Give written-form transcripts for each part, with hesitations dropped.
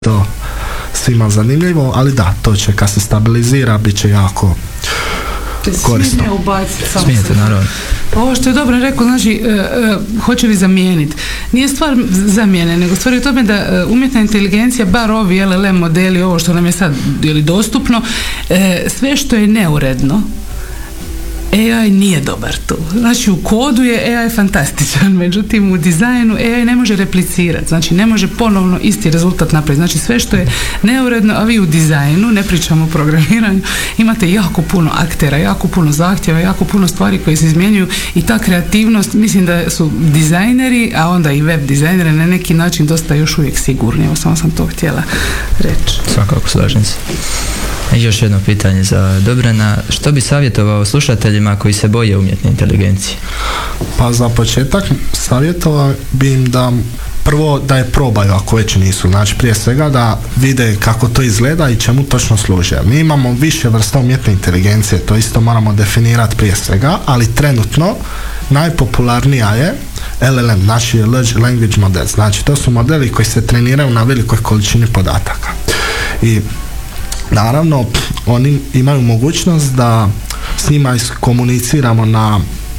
to svima zanimljivo, ali da, to će kad se stabilizira bit će jako korisno. Smijete, naravno. Ovo što je dobro rekao, znači, hoće li zamijeniti? Nije stvar zamjene, nego stvar je u tome da umjetna inteligencija, bar ovi LLM modeli, ovo što nam je sad dostupno, sve što je neuredno, AI nije dobar tu. Znači u kodu je AI fantastičan, međutim u dizajnu AI ne može replicirati, znači ne može ponovno isti rezultat napraviti. Znači sve što je neuredno, a vi u dizajnu, ne pričamo o programiranju, imate jako puno aktera, jako puno zahtjeva, jako puno stvari koje se izmjenjuju i ta kreativnost, mislim da su dizajneri, a onda i web dizajneri na neki način dosta još uvijek sigurni. Evo, samo sam to htjela reći. Svakako, slažem se. I još jedno pitanje za Dobrana. Što bi savjetovao slušateljima koji se boje umjetne inteligencije? Pa za početak savjetovao bi im da prvo da je probaju ako već nisu. Znači prije svega da vide kako to izgleda i čemu točno služi. Mi imamo više vrsta umjetne inteligencije, to isto moramo definirati prije svega, ali trenutno najpopularnija je LLM, znači Large Language Model. Znači to su modeli koji se treniraju na velikoj količini podataka. I naravno, oni imaju mogućnost da s njima komuniciramo na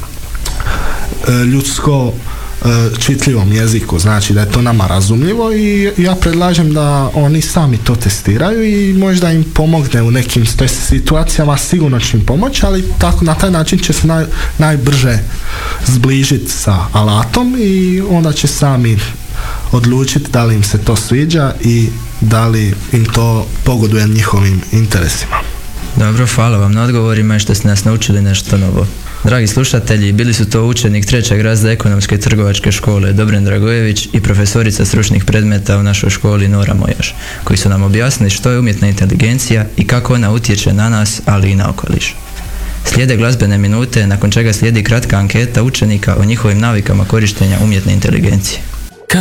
ljudsko čitljivom jeziku, znači da je to nama razumljivo i ja predlažem da oni sami to testiraju i možda im pomogne u nekim stres situacijama, sigurno će im pomoći, ali tako, na taj način će se najbrže zbližiti sa alatom i onda će sami odlučiti da li im se to sviđa i da li im to pogoduje njihovim interesima. Dobro, hvala vam na odgovorima i što ste nas naučili nešto novo. Dragi slušatelji, bili su to učenik 3. razreda ekonomske i trgovačke škole Dobran Dragojević i profesorica stručnih predmeta u našoj školi Nora Mojaš, koji su nam objasnili što je umjetna inteligencija i kako ona utječe na nas, ali i na okoliš. Slijede glazbene minute, nakon čega slijedi kratka anketa učenika o njihovim navikama korištenja umjetne inteligencije.